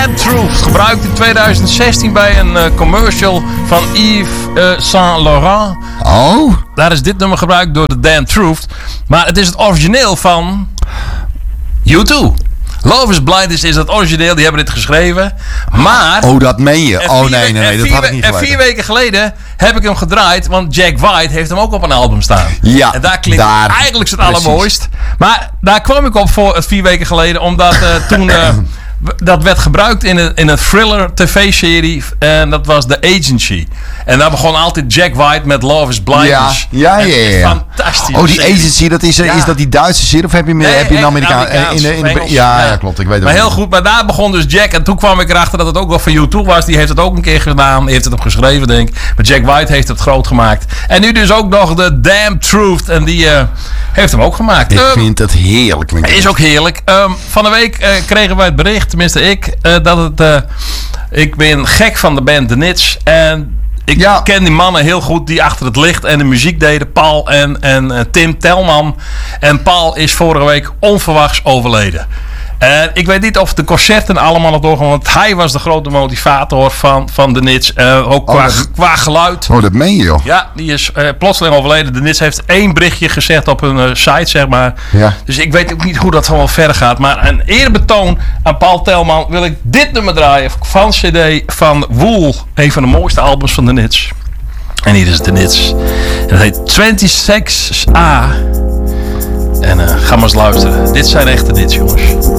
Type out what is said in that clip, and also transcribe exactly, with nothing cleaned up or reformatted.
Damn Truth. Gebruikt in tweeduizend zestien bij een uh, commercial van Yves uh, Saint Laurent. Oh. Daar is dit nummer gebruikt door de Damn Truth. Maar het is het origineel van U twee. Love is Blind is, is het origineel, die hebben dit geschreven. Maar... Oh, dat meen je? Oh, nee, nee, nee, dat had ik niet geweten. En vier weken geleden heb ik hem gedraaid, want Jack White heeft hem ook op een album staan. Ja, en daar klinkt daar, eigenlijk het precies. allermooist. Maar daar kwam ik op voor het vier weken geleden, omdat uh, toen... Uh, dat werd gebruikt in een, in een thriller tv-serie en dat was The Agency. En daar begon altijd Jack White met Love is Blind. Ja, ja, ja, ja. Fantastisch. Oh, die Agency, dat is, ja. is dat die Duitse serie of heb je, nee, heb je een Amerikaan? Amerikaans, in, in, in, Engels, ja, ja. ja, klopt. Ik weet het maar wel. heel goed, maar daar begon dus Jack en toen kwam ik erachter dat het ook wel van U twee was. Die heeft het ook een keer gedaan, die heeft het op geschreven, denk ik. Maar Jack White heeft het groot gemaakt. En nu dus ook nog de Damn Truth en die uh, heeft hem ook gemaakt. Ik um, vind het heerlijk. Is ook heerlijk. Um, van de week uh, kregen wij het bericht, tenminste ik, uh, dat het... Uh, ik ben gek van de band The Nits. En ik ja. ken die mannen heel goed die achter het licht en de muziek deden. Paul en, en uh, Tim Telman. En Paul is vorige week onverwachts overleden. En ik weet niet of de concerten allemaal nog doorgaan. Want hij was de grote motivator van, van de Nits. Uh, ook qua, oh, dat, qua geluid. Oh, dat meen je, joh. Ja, die is uh, plotseling overleden. De Nits heeft één berichtje gezet op hun uh, site, zeg maar. Ja. Dus ik weet ook niet hoe dat allemaal verder gaat. Maar een eerbetoon aan Paul Telman wil ik dit nummer draaien. Van C D van Wool. Een van de mooiste albums van de Nits. En hier is de Nits. En dat heet tweeëntwintig A. En uh, ga maar eens luisteren. Dit zijn echte Nits, jongens.